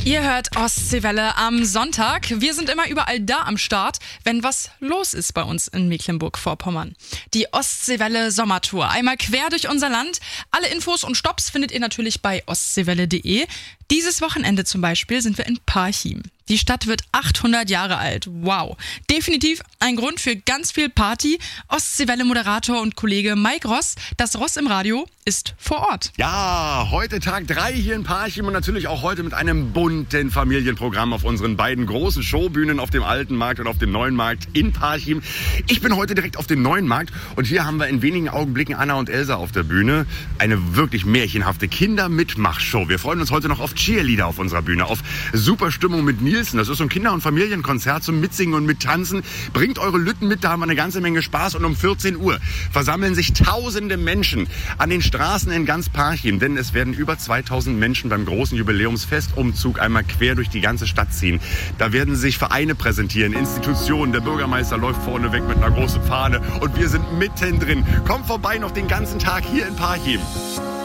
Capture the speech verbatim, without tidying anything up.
Ihr hört Ostseewelle am Sonntag. Wir sind immer überall da am Start, wenn was los ist bei uns in Mecklenburg-Vorpommern. Die Ostseewelle Sommertour. Einmal quer durch unser Land. Alle Infos und Stopps findet ihr natürlich bei ostseewelle punkt de. Dieses Wochenende zum Beispiel sind wir in Parchim. Die Stadt wird achthundert Jahre alt. Wow. Definitiv ein Grund für ganz viel Party. Ostseewelle-Moderator und Kollege Mike Ross, das Ross im Radio, ist vor Ort. Ja, heute Tag drei hier in Parchim und natürlich auch heute mit einem bunten Familienprogramm auf unseren beiden großen Showbühnen auf dem Alten Markt und auf dem Neuen Markt in Parchim. Ich bin heute direkt auf dem Neuen Markt und hier haben wir in wenigen Augenblicken Anna und Elsa auf der Bühne. Eine wirklich märchenhafte Kinder-Mitmach-Show. Wir freuen uns heute noch auf Cheerleader auf unserer Bühne, auf super Stimmung mit Nielsen. Das ist so ein Kinder- und Familienkonzert zum Mitsingen und Mittanzen. Bringt eure Lütten mit, da haben wir eine ganze Menge Spaß. Und um vierzehn Uhr versammeln sich tausende Menschen an den Straßen in ganz Parchim. Denn es werden über zweitausend Menschen beim großen Jubiläumsfestumzug einmal quer durch die ganze Stadt ziehen. Da werden sich Vereine präsentieren, Institutionen. Der Bürgermeister läuft vorne weg mit einer großen Fahne. Und wir sind mittendrin. Kommt vorbei noch den ganzen Tag hier in Parchim.